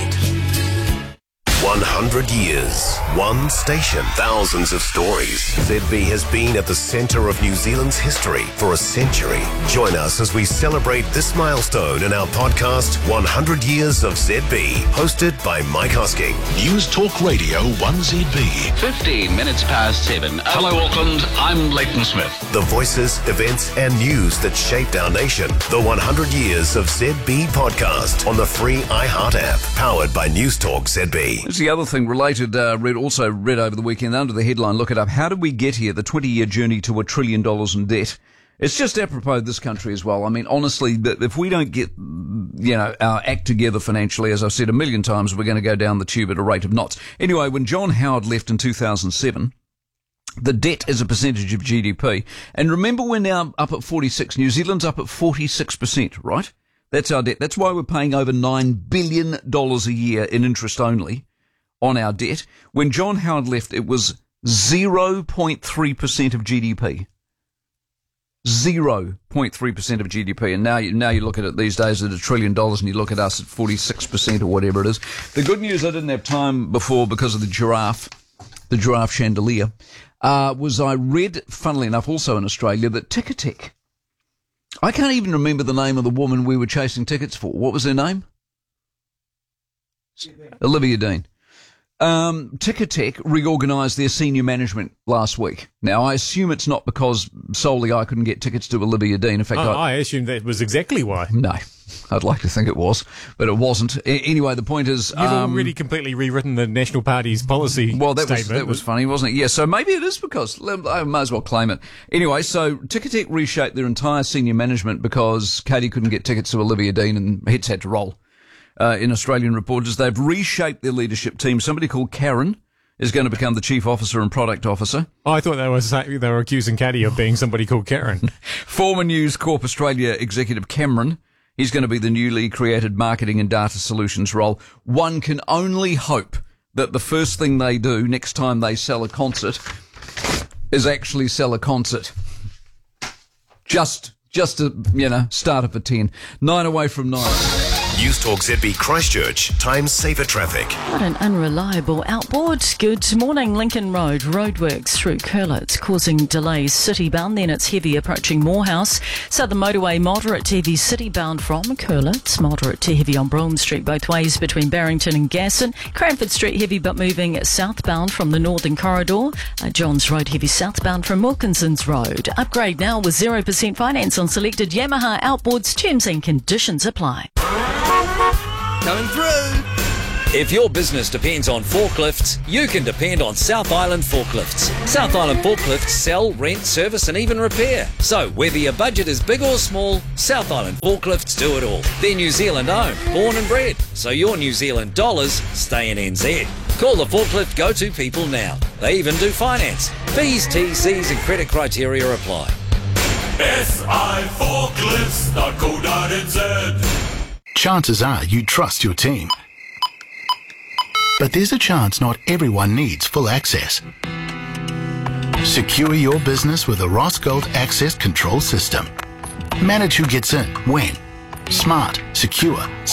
one hundred years, one station, thousands of stories. Z B has been at the centre of New Zealand's history for a century. Join us as we celebrate this milestone in our podcast, one hundred years of Z B, hosted by Mike Hosking. News Talk Radio one Z B. fifteen minutes past seven. Hello, Auckland. I'm Leighton Smith. The voices, events, and news that shaped our nation. The one hundred years of Z B podcast on the free iHeart app, powered by News Talk Z B. Here's the other thing related, uh, read, also read over the weekend under the headline, look it up, how did we get here, the twenty-year journey to a trillion dollars in debt? It's just apropos of this country as well. I mean, honestly, if we don't get, you know, our act together financially, as I've said a million times, we're going to go down the tube at a rate of knots. Anyway, when John Howard left in two thousand seven, the debt is a percentage of G D P. And remember, we're now up at forty-six. New Zealand's up at forty-six percent, right? That's our debt. That's why we're paying over nine billion dollars a year in interest only on our debt. When John Howard left, it was zero point three percent of G D P. zero point three percent of G D P. And now you, now you look at it these days at a trillion dollars and you look at us at forty-six percent or whatever it is. The good news, I didn't have time before because of the giraffe, the giraffe chandelier. uh, was I read, funnily enough, also in Australia, that Ticketek, I can't even remember the name of the woman we were chasing tickets for. What was her name? Olivia Dean. Um, Ticketek reorganised their senior management last week. Now, I assume it's not because solely I couldn't get tickets to Olivia Dean. In fact, Oh, I, I assumed that was exactly why. no, I'd like to think it was, but it wasn't. A- anyway, the point is, You've um, already completely rewritten the National Party's policy well, that was statement. that was funny, wasn't it? Yeah, so maybe it is because I might as well claim it. Anyway, so Ticketek reshaped their entire senior management because Katie couldn't get tickets to Olivia Dean, and heads had to roll. Uh, in Australian reporters, they've reshaped their leadership team. Somebody called Karen is going to become the chief officer and product officer. Oh, I thought they were saying, they were accusing Caddy of being somebody called Karen. Former News Corp Australia executive Cameron, he's going to be the newly created marketing and data solutions role. One can only hope that the first thing they do next time they sell a concert is actually sell a concert. Just, just to, you know, start up at ten. Nine away from nine. News Talk Z B Christchurch. Time saver traffic. What an unreliable outboard. Good morning, Lincoln Road. Roadworks through Curlitz causing delays city-bound. Then it's heavy approaching Morehouse. Southern Motorway, moderate to heavy city-bound from Curlitz. Moderate to heavy on Brougham Street both ways between Barrington and Gasson. Cranford Street heavy but moving southbound from the Northern Corridor. Uh, Johns Road heavy southbound from Wilkinson's Road. Upgrade now with zero percent finance on selected Yamaha outboards. Terms and conditions apply. Coming through. If your business depends on forklifts, you can depend on South Island Forklifts. South Island Forklifts sell, rent, service and even repair. So whether your budget is big or small, South Island Forklifts do it all. They're New Zealand owned, born and bred, so your New Zealand dollars stay in N Z. Call the forklift go-to people now. They even do finance. Fees, T Cs and credit criteria apply. S I forklifts dot co dot n z. Chances are you trust your team. But there's a chance not everyone needs full access. Secure your business with a Rossgold Access Control System. Manage who gets in, when. Smart, secure,